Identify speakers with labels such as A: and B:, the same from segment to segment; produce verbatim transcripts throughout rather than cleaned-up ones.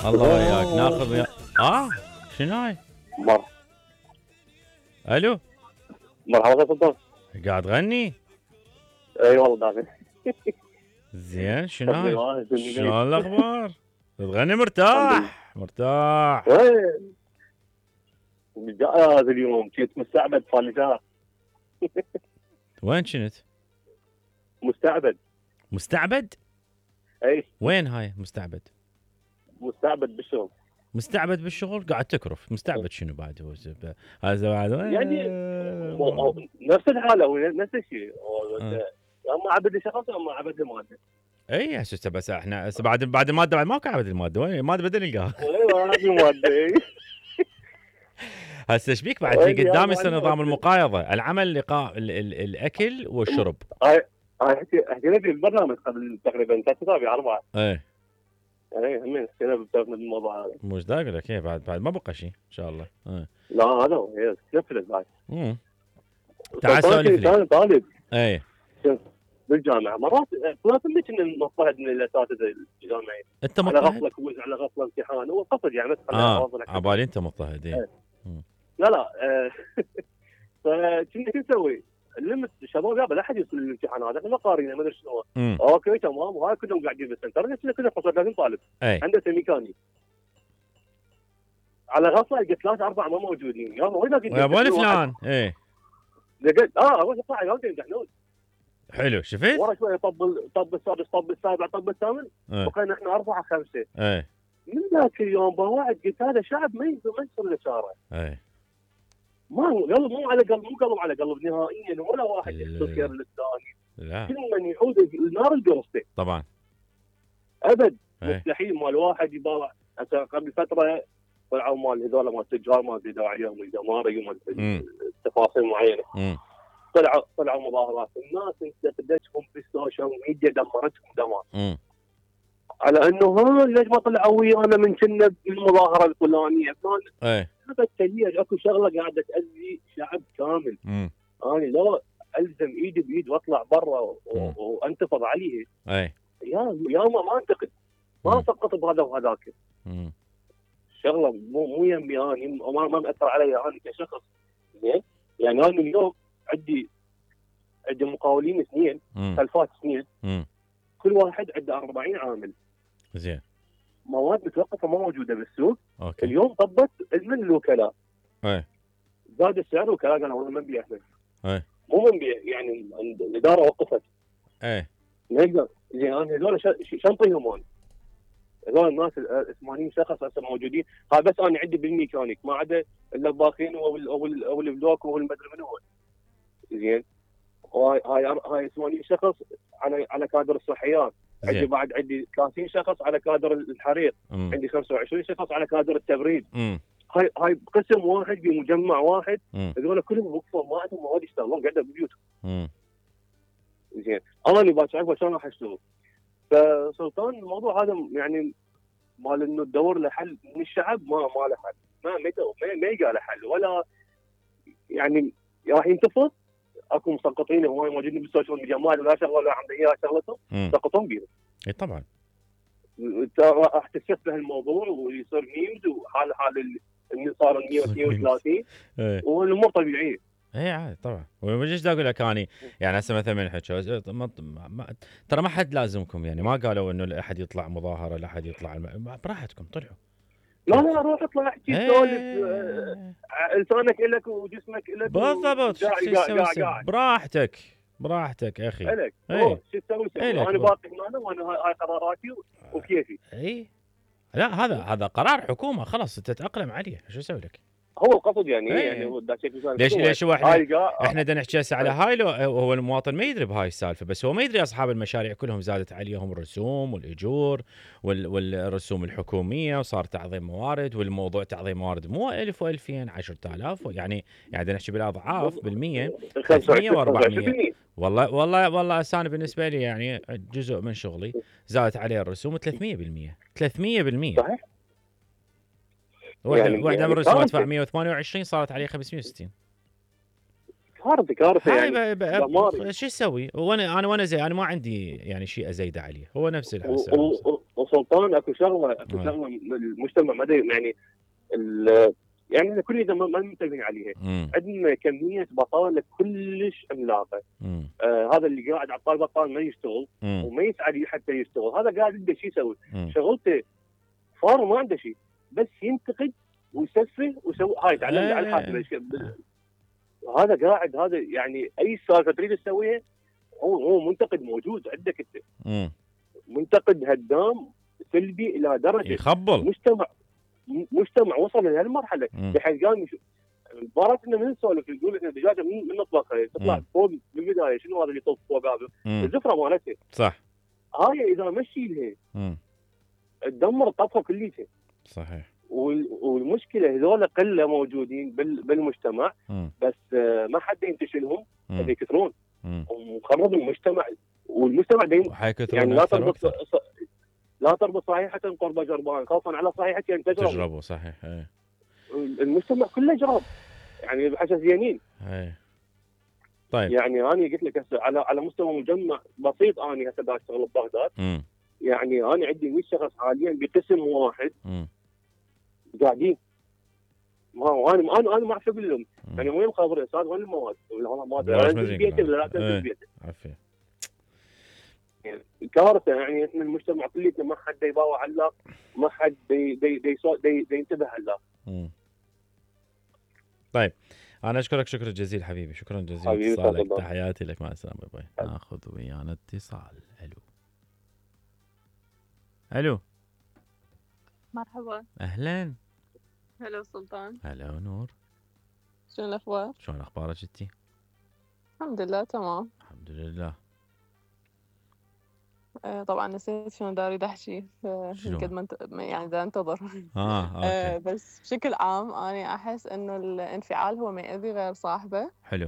A: الله وياك ناخذ يا... اه شنو هاي؟
B: مر
A: الو
B: مرحبا يا سلطان.
A: قاعد تغني؟
B: اي والله دافع.
A: زين شنو هاي؟ شلون الاخبار؟ تغني مرتاح مرتاح.
B: وين؟ جاء هذا اليوم كنت مستعبد صار لي شهر.
A: وين كنت؟
B: مستعبد.
A: مستعبد؟
B: اي
A: وين هاي مستعبد؟
B: مستعبد بالشغل.
A: مستعبد بالشغل قاعد تكرف، مستعبد شنو بعد هو هذا بعد
B: يعني نفس الحاله ونفس الشيء. اما عبد لي شخص اما عبد لي ماده.
A: اي هسه بس احنا هسه بعد بعد الماده بعد ماكو عبد الماده، وين الماده بدل نلقاها.
B: ايوه هذه الماده.
A: هسه ايش بيك بعد في قدامي يصير نظام المقايضه، العمل اللقاء ال ال الاكل والشرب.
B: هاي هاي حكينا في البرنامج قبل تقريبا ثلاث اسابيع اربعه.
A: ايه
B: اي همين حكينا بالموضوع هذا.
A: مش دا اقول لك ايه بعد بعد ما بقى شيء ان شاء الله. ايه
B: لا هذا هو هي نفذت بعد.
A: امم تعال سولف لي.
B: ثاني طالب
A: ايه
B: بالجامعه مرات ما تملك ان نضطهد من الاساتذه الجامعيين.
A: انت
B: على
A: مضطهد؟
B: غفله كويز على غفله امتحان هو قصد يعني بس
A: اه عبالي انت مضطهد. ايه
B: لا لا فكنا شو نسوي؟ نلمس الشباب يابا لا احد يوصل للامتحان هذا احنا قارينا ما ادري شنو. اوكي تمام وهاي كلهم قاعدين بالسنتر كنا كنا ثلاثين طالب عنده ميكانيك. على غفله لقيت ثلاثة أربعة ما موجودين يابا وين لقيت؟
A: يا ابو فلان ايه
B: لقيت اه اول طلع يابا يمتحنون.
A: حلو شفت؟
B: ورا شويه طب طب السادس طب السابع طب الثامن بقينا احنا أربعة خمسة.
A: ايه
B: من ذاك اليوم بواعد قلت هذا شعب ما يصير ما يصير له شارع.
A: ايه
B: ما قلب مو على قلب مو قلب على قلب نهائيا ولا واحد يحتكر للثاني.
A: لا
B: كل من يعود النار القرصه
A: طبعا
B: ابد.
A: ايه.
B: مستحيل مال واحد يباع. هسه قبل فتره طلعوا مال هذول مال التجار ما ادري عليهم الجمارك وما تفاصيل معينه.
A: امم
B: طلعوا طلعوا مظاهرات الناس انتقدتهم في السوشيال ميديا دمرتهم دمار.
A: امم
B: على انه ها ليش ما طلعوا ويانا من كنا بالمظاهره الفلانيه فلان.
A: ايه
B: هذا التهيئ اكو شغله قاعده تاذي شعب كامل.
A: امم
B: انا لا الزم ايدي بايد واطلع برا وانتفض عليه.
A: ايه
B: يا يا ما ما انتقد ما اسقط بهذا وهذاك.
A: امم
B: شغله مو مو يمي انا ما ما مأثر علي انا كشخص. زين يعني انا اليوم عندي عندي مقاولين اثنين خلفات اثنين كل واحد عنده أربعين عامل.
A: زين
B: مواد متوقفه ما موجوده بالسوق.
A: أوكي.
B: اليوم طبت من الوكلاء.
A: ايه
B: زاد السعر وكلاء قالوا انا ما نبيع احنا.
A: ايه
B: مو ما نبيع يعني الاداره وقفت.
A: ايه
B: نقدر زين انا هذول شنطيهم انا. هذول الناس ثمانين شخص هسه موجودين هاي بس انا عندي بالميكانيك ما عدا الباقيين او او البلوك او المدري من هو. زين هاي هاي هاي ثمانين شخص على على كادر الصحيات. عندي بعد عندي ثلاثين شخص على كادر الحريق. مم. عندي خمسة وعشرين شخص على كادر التبريد.
A: مم.
B: هاي هاي قسم واحد بمجمع واحد. هذول كلهم وقفوا ما عندهم مواد يشتغلون قاعده ببيوتهم. زين انا اللي باش اعرف شلون راح اشتغل. فسلطان الموضوع هذا يعني مال انه تدور له حل من الشعب ما ما له حل. ما ما ما يلقى له حل ولا يعني راح ينتفض. اكو مسقطين هواي موجودين بالسوشيال ميديا ما لا شغله ولا عنده اياها شغلتهم سقطون بيهم.
A: اي طبعا.
B: انت راح تكتشف الموضوع ويصير ميمز وحال حال اللي صار مية واثنين وثلاثين والامور طبيعيه.
A: اي عادي طبعا. ومش دا اقول لك اني يعني هسه مثلا من حكوا ترى ما حد لازمكم يعني ما قالوا انه احد يطلع مظاهره لا احد يطلع الم... براحتكم طلعوا.
B: لا لا روح اطلع احكي سولف. لسانك لك وجسمك لك
A: بالضبط. براحتك براحتك يا اخي.
B: الك شو تسوي؟ انا باقي هنا وانا هاي قراراتي وكيفي.
A: اي لا هذا هذا قرار حكومه خلاص تتاقلم عليه شو اسوي لك.
B: هو القصد يعني ايه يعني هو
A: ليش ليش هو احنا احنا بدنا نحكي هسه على هاي لو هو المواطن ما يدري بهاي السالفه بس هو ما يدري اصحاب المشاريع كلهم زادت عليهم الرسوم والاجور والرسوم الحكوميه وصار تعظيم موارد والموضوع تعظيم موارد مو ألف وألفين عشرة آلاف يعني يعني بدنا نحكي بالاضعاف بالمية ثلاثمية وأربعمية. والله والله والله انا بالنسبه لي يعني جزء من شغلي زادت عليه الرسوم ثلاثمية بالمية ثلاثمية بالمية صحيح. واحدة يعني واحدة من الرسوم ادفع مية وثمانية وعشرين صارت عليه خمسمية وستين.
B: كارثه كارثه
A: هاي
B: يعني
A: ب... ب... شو اسوي؟ وانا انا وانا زي انا ما عندي يعني شيء ازيد عليه، هو نفس الحس.
B: وسلطان اكو شغله اكو شغله المجتمع ما يعني يعني كلنا ما منتبهين عليها. عندنا كميه بطاله كلش عملاقه. آه هذا اللي قاعد على الطاوله بطال ما يشتغل مم. وما يسعى حتى يشتغل، هذا قاعد عنده شيء يسوي شغلته فار ما عنده شيء بس ينتقد ويسفه ويسوي هاي تعلم على الحاسب. هذا قاعد هذا يعني اي سالفه تريد تسويها هو هو منتقد موجود عندك انت. مم. منتقد هدام سلبي الى درجه
A: يخبل.
B: مجتمع مجتمع وصل لهالمرحله بحيث قام مباراتنا من نسولف نقول ان الدجاجه من من نطلقها تطلع فوق بالبدايه شنو هذا اللي يطوف فوق هذا الزفره مالتها
A: صح.
B: هاي اذا مشي لها تدمر الطبخه كليتها.
A: صحيح.
B: والمشكله هذول قله موجودين بالمجتمع مم. بس ما حد ينتشلهم اللي يكثرون ومخرب المجتمع والمجتمع دايما
A: يعني لا تربط
B: لا تربط صحيحه قرب جربان خوفا على صحيحه ان تجرب
A: تجربوا. صحيح. ايه.
B: المجتمع كله جرب يعني بحساسيين.
A: ايه. طيب
B: يعني انا قلت لك هسه على على مستوى مجمع بسيط انا هسه دا اشتغل ببغداد يعني انا عندي مية شخص حاليا بقسم واحد م. قاعدين ما انا انا انا ما اعرف اقول لهم يعني وين الخبر يا استاذ وين المواد؟ ولا ما ادري بيتي ولا لا تنزل بيتي.
A: عافيه
B: يعني كارثه يعني احنا المجتمع كليته ما حد يباوع علاق ما حد دي دي دي, دي, دي ينتبه علاق.
A: طيب انا اشكرك شكرا جزيلا حبيبي. شكرا جزيلا اتصالك. تحياتي لك. مع السلامه. باي. ناخذ ويانا اتصال. الو الو
C: مرحبا.
A: اهلا.
C: هلا سلطان.
A: هلا نور.
C: شلون الاخبار؟
A: شلون اخبارك انتي؟
C: الحمد لله تمام.
A: الحمد لله.
C: آه طبعا نسيت شلون دا اريد احكي قد ما يعني دا انتظر.
A: اه اوكي.
C: آه بس بشكل عام انا احس انه الانفعال هو ما يأذي غير صاحبه.
A: حلو.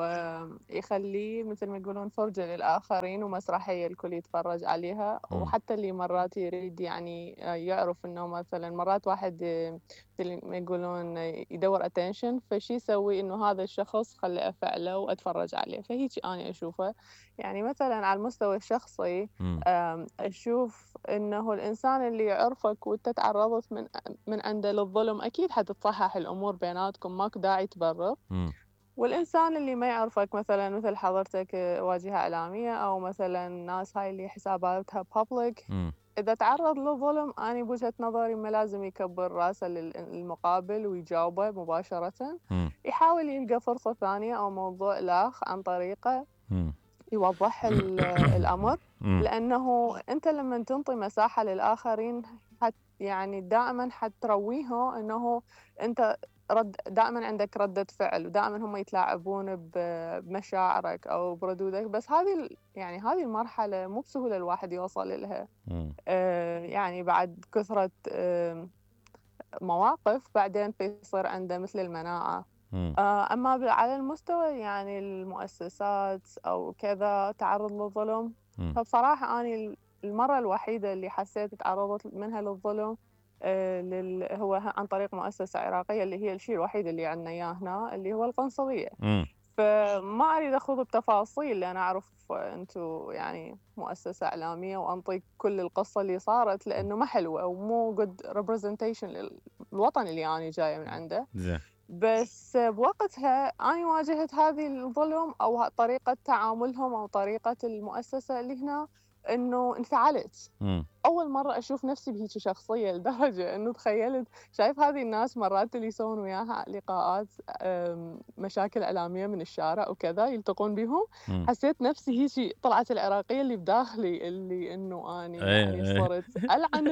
C: ويخليه مثل ما يقولون فرجه للاخرين ومسرحيه الكل يتفرج عليها. م. وحتى اللي مرات يريد يعني يعرف انه مثلا مرات واحد مثل ما يقولون يدور اتنشن فشي يسوي انه هذا الشخص خلي افعله واتفرج عليه. فهيك انا اشوفه يعني مثلا على المستوى الشخصي أشوف إنه الإنسان اللي يعرفك وأنت تعرضت من من عنده للظلم أكيد حتتصحح الأمور بيناتكم ماكو داعي تبرر. والإنسان اللي ما يعرفك مثلا مثل حضرتك واجهة إعلامية أو مثلا ناس هاي اللي حساباتها public إذا تعرض للظلم أنا بوجهة نظري ما لازم يكبر راسه للمقابل ويجاوبه مباشرة. يحاول يلقى فرصة ثانية أو موضوع لاخ عن طريقه يوضح الأمر. لأنه أنت لما تنطي مساحة للآخرين حت يعني دائما حترويه أنه أنت رد دائما عندك ردة فعل ودائما هم يتلاعبون بمشاعرك أو بردودك. بس هذه يعني هذه المرحلة مو بسهولة الواحد يوصل لها. آه يعني بعد كثرة آه مواقف بعدين يصير عنده مثل المناعة. آه أما على المستوى يعني المؤسسات أو كذا تعرض للظلم فبصراحة أنا المرة الوحيدة اللي حسيت تعرضت منها للظلم آه لل... هو عن طريق مؤسسة عراقية اللي هي الشيء الوحيد اللي عندنا إياه هنا اللي هو القنصلية. فما أريد أخوض بتفاصيل لأن أعرف أنتو يعني مؤسسة إعلامية وأنطيك كل القصة اللي صارت لأنه ما حلوة ومو good representation للوطن اللي أنا جاية من عنده. بس بوقتها أنا واجهت هذه الظلم أو طريقة تعاملهم أو طريقة المؤسسة اللي هنا إنه انفعلت. م. أول مرة أشوف نفسي بهيك شخصية لدرجة إنه تخيلت شايف هذه الناس مرات اللي يسوون وياها لقاءات مشاكل إعلامية من الشارع وكذا يلتقون بهم. م. حسيت نفسي هيك طلعت العراقية اللي بداخلي اللي إنه أنا يعني صرت ألعن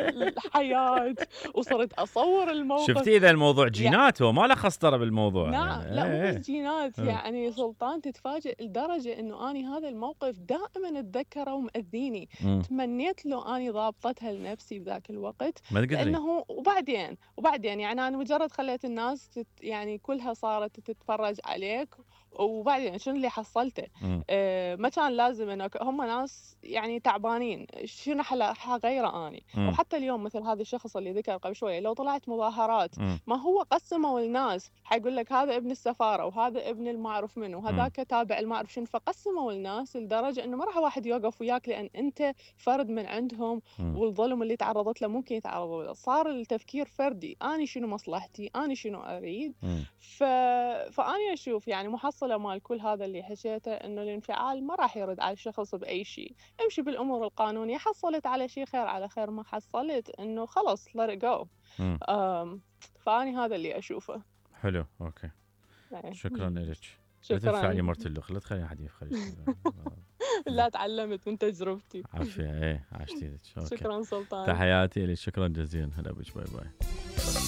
C: الحياة وصرت أصور الموقف.
A: شفتي إذا الموضوع جينات يعني وما له خسطرة بالموضوع.
C: نعم يعني. لا مو بس جينات يعني سلطان تتفاجئ لدرجة إنه أنا هذا الموقف دائما أتذكره ومأذيني. م. تمنيت له أنا ضابطتها لنفسي بذاك الوقت لأنه وبعدين وبعدين يعني أنا مجرد خليت الناس تت يعني كلها صارت تتفرج عليك وبعدين شنو اللي حصلته؟ آه ما كان لازم انه هم ناس يعني تعبانين، شنو حغيره اني؟
A: مم.
C: وحتى اليوم مثل هذا الشخص اللي ذكر قبل شويه، لو طلعت مظاهرات
A: مم.
C: ما هو قسموا الناس، حيقول لك هذا ابن السفاره وهذا ابن المعروف منه وهذاك تابع المعروف شنو، فقسموا الناس لدرجه انه ما راح واحد يوقف وياك لان انت فرد من عندهم،
A: مم.
C: والظلم اللي تعرضت له ممكن يتعرضوا له. صار التفكير فردي، اني شنو مصلحتي، اني شنو اريد. ف... فاني اشوف يعني محصله مال كل هذا اللي حكيته انه الانفعال ما راح يرد على الشخص باي شيء. امشي بالامور القانونيه، حصلت على شيء خير على خير، ما حصلت انه خلص let it go. أم... فاني هذا اللي اشوفه.
A: حلو اوكي. شكرا لك.
C: شكرا.
A: تدفعني مرتلخ، لا تخليني حد يفخر.
C: لا تعلمت من تجربتي.
A: عافيه. ايه عشتي لك.
C: شكرا سلطان.
A: تحياتي لك. شكرا جزيلا. هلا بك. باي باي.